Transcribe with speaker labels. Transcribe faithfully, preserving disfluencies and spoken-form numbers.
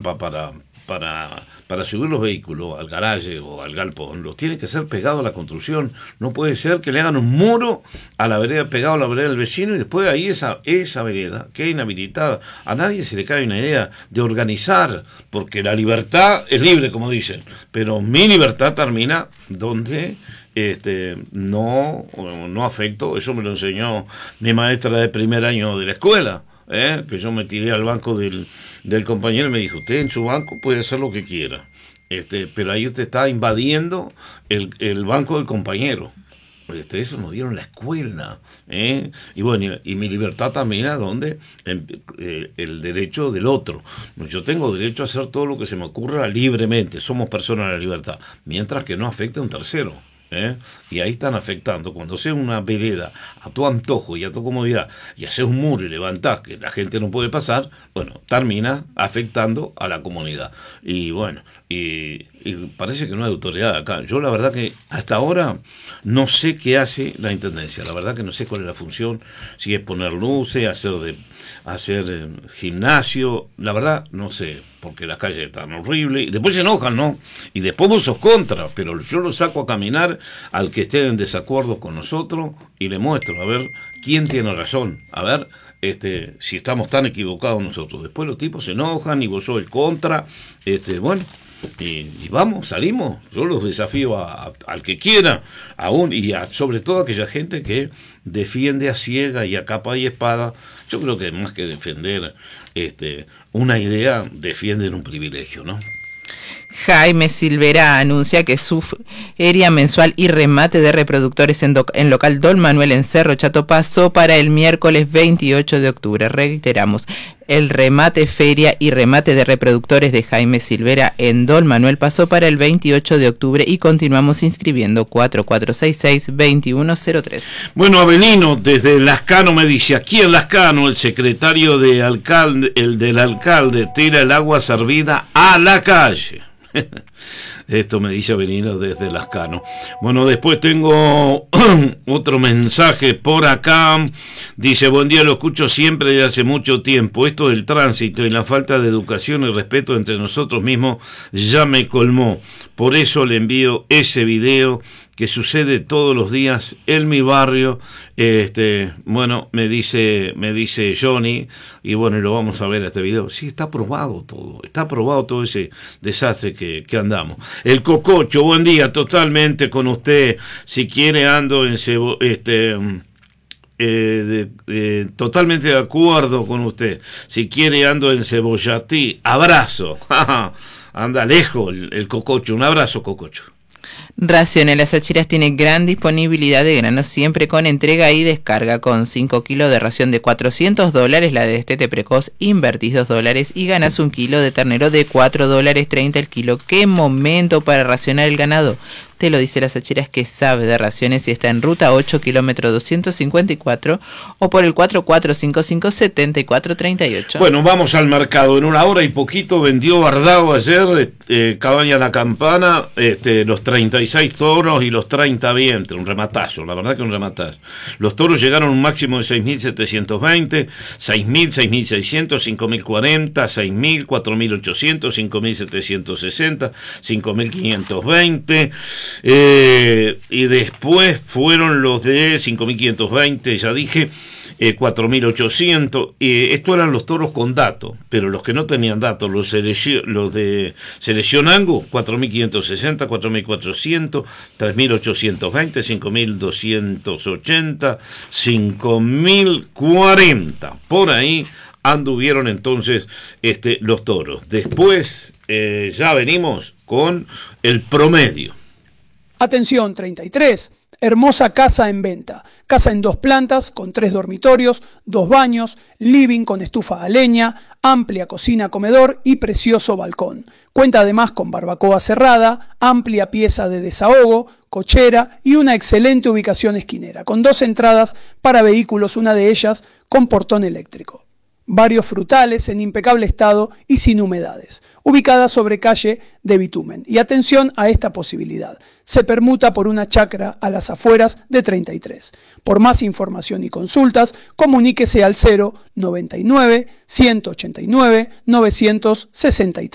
Speaker 1: rampa para, para, para subir los vehículos al garaje o al galpón, los tiene que ser pegado a la construcción. No puede ser que le hagan un muro a la vereda, pegado a la vereda del vecino, y después ahí esa, esa vereda queda inhabilitada. A nadie se le cae una idea de organizar, porque la libertad es libre, como dicen, pero mi libertad termina donde este no, no afecto. Eso me lo enseñó mi maestra de primer año de la escuela. ¿Eh? Que yo me tiré al banco del, del compañero y me dijo: usted en su banco puede hacer lo que quiera, este, pero ahí usted está invadiendo el, el banco del compañero. Este, eso nos dieron en la escuela, ¿eh? Y bueno, y, y mi libertad también a donde eh, el derecho del otro. Yo tengo derecho a hacer todo lo que se me ocurra libremente, somos personas de la libertad, mientras que no afecte a un tercero. ¿Eh? Y ahí están afectando. Cuando sea una vereda a tu antojo y a tu comodidad, y haces un muro y levantás que la gente no puede pasar, bueno, termina afectando a la comunidad. Y bueno, y, y parece que no hay autoridad acá. Yo la verdad que hasta ahora no sé qué hace la intendencia, la verdad que no sé cuál es la función, si es poner luces, hacer de hacer eh, gimnasio, la verdad no sé, porque las calles están horribles, y después se enojan, ¿no? Y después vos sos contra, pero yo lo saco a caminar al que esté en desacuerdo con nosotros y le muestro, a ver quién tiene razón, a ver este si estamos tan equivocados nosotros. Después los tipos se enojan y vos sos el contra, este bueno, y, y vamos, salimos. Yo los desafío a, a, al que quiera, aún, y a, sobre todo a aquella gente que defiende a ciega y a capa y espada. Yo creo que más que defender este una idea, defienden un privilegio, ¿no?
Speaker 2: Jaime Silvera anuncia que su feria mensual y remate de reproductores en, do, en local Don Manuel en Cerro Chato pasó para el miércoles veintiocho de octubre. Reiteramos, el remate, feria y remate de reproductores de Jaime Silvera en Don Manuel pasó para el veintiocho de octubre y continuamos inscribiendo. Cuatro cuatro seis seis, dos uno cero tres.
Speaker 1: Bueno, Avelino desde Lascano me dice: aquí en Lascano el secretario de alcalde, el del alcalde tira el agua servida a la calle. Esto me dice Avelino desde Lascano. Bueno, después tengo otro mensaje por acá. Dice: buen día, lo escucho siempre desde hace mucho tiempo. Esto del tránsito y la falta de educación y respeto entre nosotros mismos ya me colmó. Por eso le envío ese video que sucede todos los días en mi barrio. Este, bueno, me dice, me dice Johnny, y bueno, y lo vamos a ver este video. Sí, está aprobado todo, está aprobado todo ese desastre que, que andamos. El Cococho, buen día, totalmente con usted. Si quiere ando en cebo, este eh, de, eh, totalmente de acuerdo con usted. Si quiere ando en Cebollatí, abrazo. Anda lejos el, el Cococho, un abrazo, Cococho.
Speaker 2: Raciones Las Achiras tiene gran disponibilidad de granos, siempre con entrega y descarga. Con cinco kilos de ración de cuatrocientos dólares, la de destete precoz, invertís dos dólares y ganas un kilo de ternero de cuatro dólares treinta el kilo. ¡Qué momento para racionar el ganado! Te lo dice Las Achiras, que sabe de raciones, y está en ruta ocho, kilómetro doscientos cincuenta y cuatro, o por el cuatro cuatro cinco cinco, siete cuatro tres ocho.
Speaker 1: Bueno, vamos al mercado. En una hora y poquito vendió Bardao ayer, eh, Cabaña La Campana, este, los treinta y seis toros y los treinta vientres, un rematazo, la verdad que un rematazo. Los toros llegaron a un máximo de seis mil setecientos veinte, seis mil, seis mil seiscientos, cinco mil cuarenta, seis mil, cuatro mil ochocientos, cinco mil setecientos sesenta, cinco mil quinientos veinte. Eh, y después fueron los de cinco mil quinientos veinte, ya dije, eh, cuatro mil ochocientos. Eh, estos eran los toros con datos, pero los que no tenían datos, los, seleccio, los de selección Angus, cuatro mil quinientos sesenta, cuatro mil cuatrocientos, tres mil ochocientos veinte, cinco mil doscientos ochenta, cinco mil cuarenta. Por ahí anduvieron entonces este, los toros. Después eh, ya venimos con el promedio.
Speaker 3: Atención, treinta y tres. Hermosa casa en venta. Casa en dos plantas, con tres dormitorios, dos baños, living con estufa a leña, amplia cocina, comedor y precioso balcón. Cuenta además con barbacoa cerrada, amplia pieza de desahogo, cochera y una excelente ubicación esquinera, con dos entradas para vehículos, una de ellas con portón eléctrico. Varios frutales en impecable estado y sin humedades, ubicada sobre calle de bitumen. Y atención a esta posibilidad, se permuta por una chacra a las afueras de treinta y tres. Por más información y consultas, comuníquese al cero noventa y nueve, ciento ochenta y nueve, novecientos sesenta y tres.